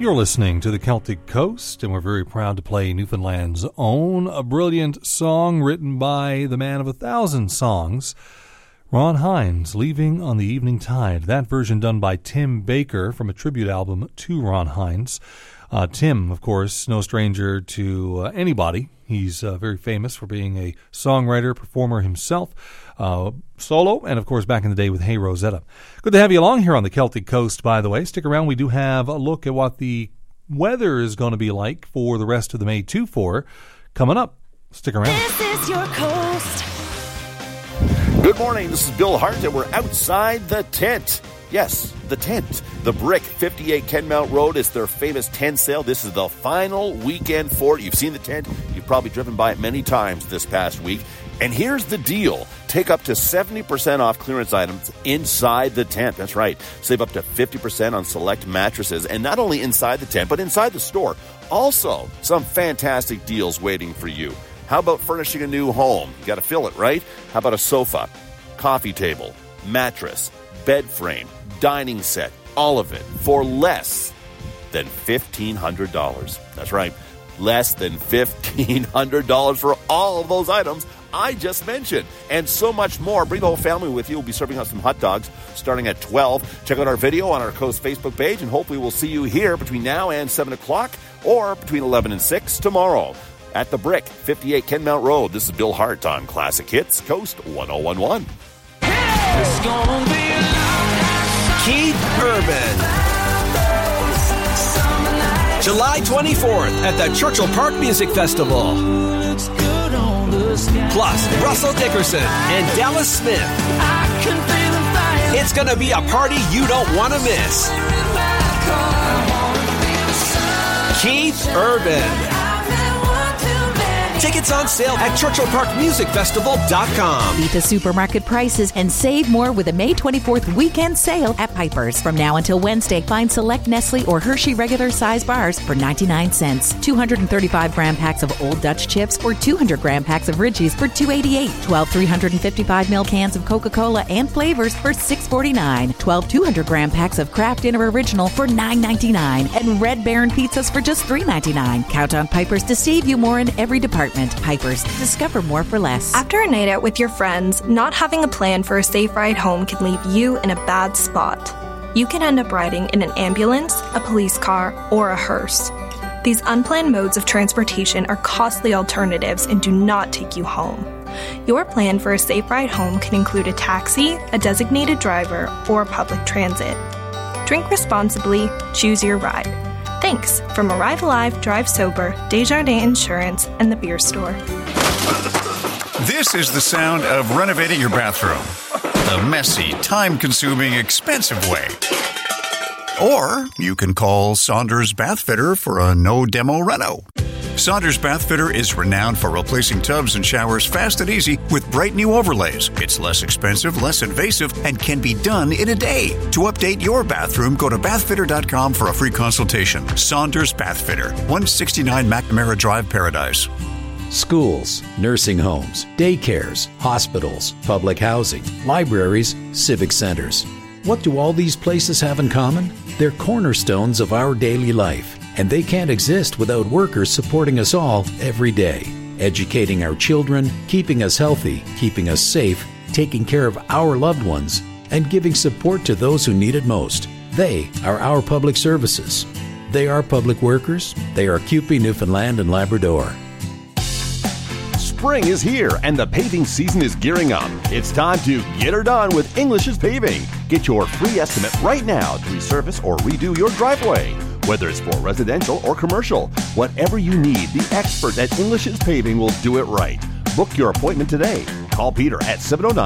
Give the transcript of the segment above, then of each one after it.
You're listening to the Celtic Coast, and we're very proud to play Newfoundland's own, a brilliant song written by the man of 1,000 songs, Ron Hynes, Leaving on the Evening Tide. That version done by Tim Baker from a tribute album to Ron Hynes. Tim, of course, no stranger to anybody. He's very famous for being a songwriter, performer himself, solo, and of course back in the day with Hey Rosetta. Good to have you along here on the Celtic Coast, by the way. Stick around. We do have a look at what the weather is going to be like for the rest of the May 2-4 coming up. Stick around. This is your coast. Good morning. This is Bill Hart, and we're outside the tent. Yes, the tent. The Brick, 58 Kenmount Road, is their famous tent sale. This is the final weekend for it. You've seen the tent. You've probably driven by it many times this past week. And here's the deal. Take up to 70% off clearance items inside the tent. That's right. Save up to 50% on select mattresses. And not only inside the tent, but inside the store. Also, some fantastic deals waiting for you. How about furnishing a new home? You got to fill it, right? How about a sofa, coffee table, mattress, bed frame, dining set, all of it for less than $1,500. That's right, less than $1,500 for all of those items I just mentioned, and so much more. Bring the whole family with you. We'll be serving out some hot dogs starting at 12. Check out our video on our Coast Facebook page, and hopefully we'll see you here between now and 7 o'clock or between 11 and 6 tomorrow at the Brick, 58 Kenmount Road. This is Bill Hart on Classic Hits, Coast 1011. It's gonna be a Keith Urban. July 24th at the Churchill Park Music Festival. Plus, Russell Dickerson and Dallas Smith. It's going to be a party you don't want to miss. Keith Urban. Tickets on sale at ChurchillParkMusicFestival.com. Beat the supermarket prices and save more with a May 24th weekend sale at Piper's. From now until Wednesday, find select Nestle or Hershey regular size bars for 99 cents. 235-gram packs of Old Dutch chips or 200-gram packs of Ridgies for $2.88. 12 355ml cans of Coca-Cola and flavors for $6.49. 12 200-gram packs of Kraft Dinner Original for $9.99. And Red Baron pizzas for just $3.99. Count on Piper's to save you more in every department. Piper's. Discover more for less. After a night out with your friends, not having a plan for a safe ride home can leave you in a bad spot. You can end up riding in an ambulance, a police car, or a hearse. These unplanned modes of transportation are costly alternatives and do not take you home. Your plan for a safe ride home can include a taxi, a designated driver, or public transit. Drink responsibly, choose your ride. Thanks from Arrive Alive, Drive Sober, Desjardins Insurance, and the Beer Store. This is the sound of renovating your bathroom. The messy, time-consuming, expensive way. Or you can call Saunders Bath Fitter for a no-demo reno. Saunders Bath Fitter is renowned for replacing tubs and showers fast and easy with bright new overlays. It's less expensive, less invasive, and can be done in a day. To update your bathroom, go to bathfitter.com for a free consultation. Saunders Bath Fitter, 169 McNamara Drive, Paradise. Schools, nursing homes, daycares, hospitals, public housing, libraries, civic centers. What do all these places have in common? They're cornerstones of our daily life. And they can't exist without workers supporting us all every day, educating our children, keeping us healthy, keeping us safe, taking care of our loved ones, and giving support to those who need it most. They are our public services. They are public workers. They are CUPE, Newfoundland, and Labrador. Spring is here and the paving season is gearing up. It's time to get her done with English's Paving. Get your free estimate right now to resurface or redo your driveway. Whether it's for residential or commercial, whatever you need, the expert at English's Paving will do it right. Book your appointment today. Call Peter at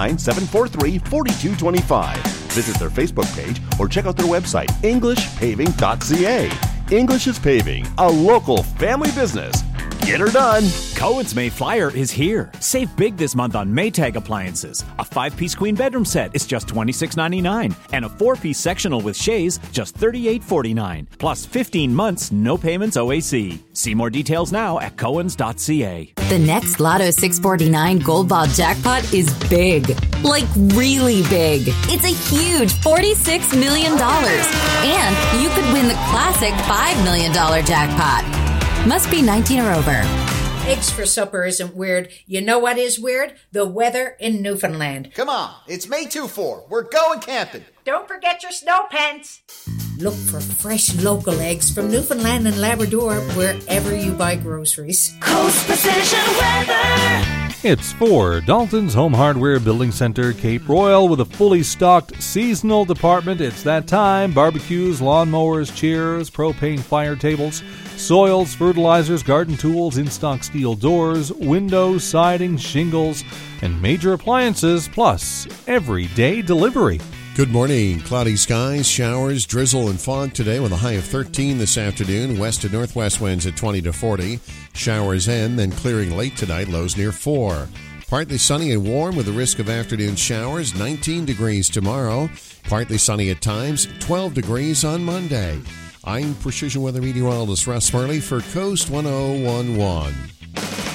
709-743-4225. Visit their Facebook page or check out their website, englishpaving.ca. English's Paving, a local family business. get her done. Cohen's May Flyer is here. Save big this month on Maytag appliances. A 5-piece queen bedroom set is just $26.99, and a 4-piece sectional with chaise just $38.49. Plus 15 months, no payments OAC. See more details now at Cohens.ca. The next Lotto 649 Gold Ball jackpot is big. Like really big. It's a huge $46 million. And you could win the classic $5 million jackpot. Must be 19 or over. Eggs for supper isn't weird. You know what is weird? The weather in Newfoundland. Come on, it's May 2-4. We're going camping. Don't forget your snow pants. Look for fresh local eggs from Newfoundland and Labrador wherever you buy groceries. Coast Precision Weather. It's for Dalton's Home Hardware Building Center, Cape Royal, with a fully stocked seasonal department. It's that time. Barbecues, lawnmowers, chairs, propane fire tables, soils, fertilizers, garden tools, in-stock steel doors, windows, siding, shingles, and major appliances, plus everyday delivery. Good morning. Cloudy skies, showers, drizzle, and fog today with a high of 13 this afternoon. West to northwest winds at 20 to 40. Showers end, then clearing late tonight, lows near 4. Partly sunny and warm with a risk of afternoon showers, 19 degrees tomorrow. Partly sunny at times, 12 degrees on Monday. I'm Precision Weather Meteorologist Russ Smurley for Coast 1011.